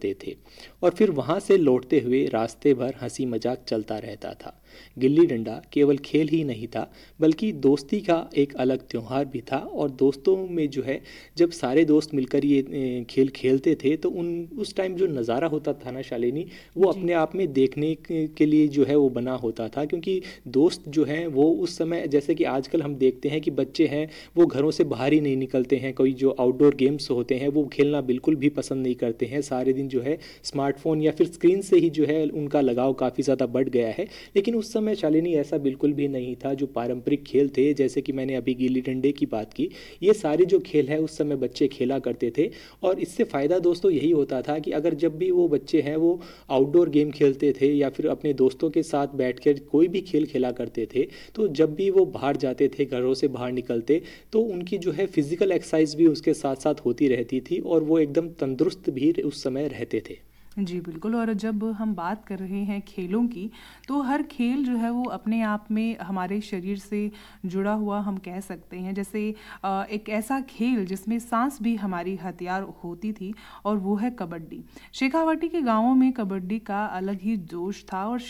आते थे और फिर वहाँ से लौटते हुए रास्ते भर हंसी मजाक चलता रहता था। गिल्ली डंडा केवल खेल ही नहीं था बल्कि दोस्ती का एक अलग त्यौहार भी था। और दोस्तों में जो है, जब सारे दोस्त मिलकर ये खेल खेलते थे तो उन उस टाइम जो नज़ारा होता था ना शालिनी, वो जी। अपने आप में देखने के लिए जो है वो बना होता था। क्योंकि दोस्त जो हैं वो उस समय, जैसे कि आजकल हम देखते हैं कि बच्चे हैं वो घरों से बाहर ही नहीं निकलते हैं, कोई जो आउटडोर गेम्स होते हैं वो खेलना बिल्कुल भी पसंद नहीं करते हैं। सारे दिन जो है स्मार्टफोन या फिर स्क्रीन से ही जो है उनका लगाव काफ़ी ज़्यादा बढ़ गया है। लेकिन उस समय शालिनी ऐसा बिल्कुल भी नहीं था। जो पारंपरिक खेल थे, जैसे कि मैंने अभी गिल्ली डंडे की बात की, ये सारे जो खेल है उस समय बच्चे खेला करते थे। और इससे फ़ायदा दोस्तों यही होता था कि अगर जब भी वो बच्चे हैं वो आउटडोर गेम खेलते थे या फिर अपने दोस्तों के साथ बैठकर कोई भी खेल खेला करते थे, तो जब भी वो बाहर जाते थे, घरों से बाहर निकलते, तो उनकी जो है फिजिकल एक्सरसाइज भी उसके साथ साथ होती रहती थी और वो एकदम तंदुरुस्त भी उस समय रहते थे। जी, बिल्कुल। और जब हम बात कर रहे हैं खेलों की, तो हर खेल जो है वो अपने आप में हमारे शरीर से जुड़ा हुआ हम कह सकते हैं। जैसे एक ऐसा खेल जिसमें साँस भी हमारी हथियार होती थी, और वो है कबड्डी। शेखावाटी के गाँवों में कबड्डी का अलग ही जोश था, और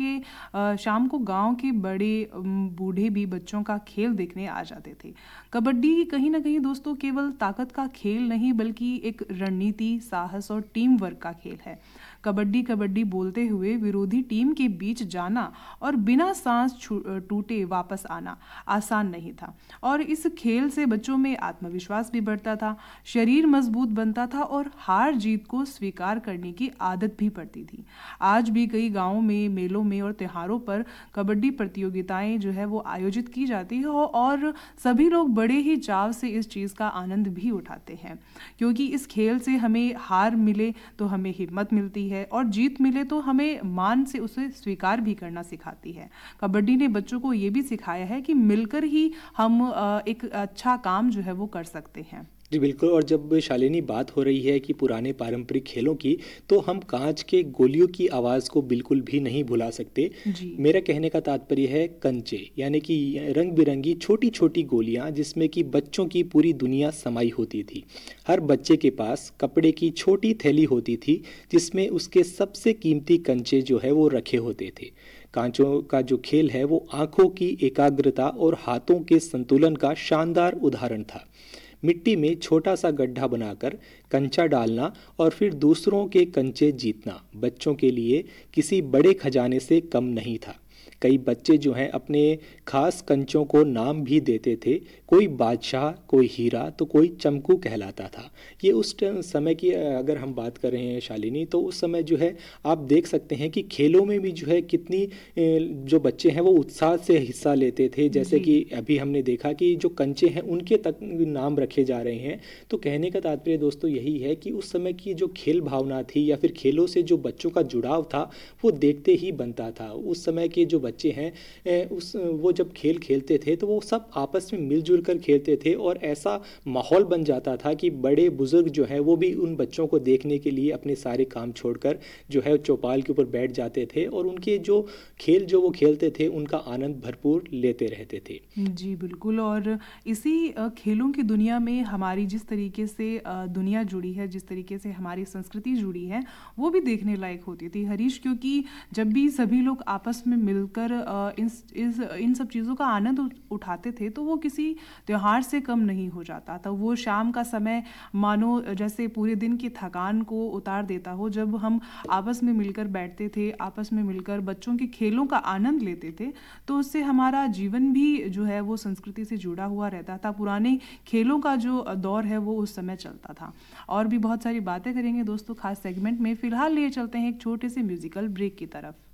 शाम को गाँव के बड़े बूढ़े भी बच्चों का खेल देखने आ जाते थे। कबड्डी कहीं न कहीं दोस्तों केवल ताकत का खेल नहीं, बल्कि एक रणनीति, साहस और टीम वर्क का खेल है। कबड्डी कबड्डी बोलते हुए विरोधी टीम के बीच जाना और बिना सांस टूटे वापस आना आसान नहीं था। और इस खेल से बच्चों में आत्मविश्वास भी बढ़ता था, शरीर मजबूत बनता था, और हार जीत को स्वीकार करने की आदत भी पड़ती थी। आज भी कई गांवों में, मेलों में और त्योहारों पर कबड्डी प्रतियोगिताएं जो है वो आयोजित की जाती है, और सभी लोग बड़े ही चाव से इस चीज़ का आनंद भी उठाते हैं। क्योंकि इस खेल से हमें हार मिले तो हमें हिम्मत मिलती है, और जीत मिले तो हमें मान से उसे स्वीकार भी करना सिखाती है। कबड्डी ने बच्चों को ये भी सिखाया है कि मिलकर ही हम एक अच्छा काम जो है वो कर सकते हैं। जी बिल्कुल। और जब शालिनी बात हो रही है कि पुराने पारंपरिक खेलों की, तो हम कांच के गोलियों की आवाज़ को बिल्कुल भी नहीं भुला सकते। जी। मेरा कहने का तात्पर्य है कंचे, यानी कि रंग बिरंगी छोटी छोटी गोलियां जिसमें कि बच्चों की पूरी दुनिया समाई होती थी। हर बच्चे के पास कपड़े की छोटी थैली होती थी जिसमें उसके सबसे कीमती कंचे जो है वो रखे होते थे। कांचों का जो खेल है वो आंखों की एकाग्रता और हाथों के संतुलन का शानदार उदाहरण था। मिट्टी में छोटा सा गड्ढा बनाकर कंचा डालना और फिर दूसरों के कंचे जीतना बच्चों के लिए किसी बड़े खजाने से कम नहीं था। कई बच्चे जो हैं अपने खास कंचों को नाम भी देते थे। कोई बादशाह, कोई हीरा, तो कोई चमकू कहलाता था। ये उस समय की अगर हम बात कर रहे हैं शालिनी, तो उस समय जो है आप देख सकते हैं कि खेलों में भी जो है कितनी जो बच्चे हैं वो उत्साह से हिस्सा लेते थे। जैसे जी। कि अभी हमने देखा कि जो कंचे हैं उनके तक नाम रखे जा रहे हैं। तो कहने का तात्पर्य दोस्तों यही है कि उस समय की जो खेल भावना थी या फिर खेलों से जो बच्चों का जुड़ाव था वो देखते ही बनता था। उस समय के जो बच्चे हैं वो जब खेल खेलते थे तो वो सब आपस में मिलजुल कर खेलते थे और ऐसा माहौल बन जाता था कि बड़े बुजुर्ग जो है वो भी उन बच्चों को देखने के लिए अपने सारे काम छोड़कर जो है चौपाल के ऊपर बैठ जाते थे और उनके जो खेल जो वो खेलते थे उनका आनंद भरपूर लेते रहते थे। जी, बिल्कुल। और इसी खेलों की दुनिया में हमारी जिस तरीके से दुनिया जुड़ी है, जिस तरीके से हमारी संस्कृति जुड़ी है, वो भी देखने लायक होती थी हरीश। क्योंकि जब भी सभी लोग आपस में मिलकर इन सब चीज़ों का आनंद उठाते थे, तो वो किसी त्योहार से कम नहीं हो जाता था। वो शाम का समय मानो जैसे पूरे दिन की थकान को उतार देता हो। जब हम आपस में मिलकर बैठते थे, आपस में मिलकर बच्चों के खेलों का आनंद लेते थे, तो उससे हमारा जीवन भी जो है वो संस्कृति से जुड़ा हुआ रहता था। पुराने खेलों का जो दौर है वो उस समय चलता था। और भी बहुत सारी बातें करेंगे दोस्तों खास सेगमेंट में। फिलहाल लिए चलते हैं एक छोटे से म्यूजिकल ब्रेक की तरफ।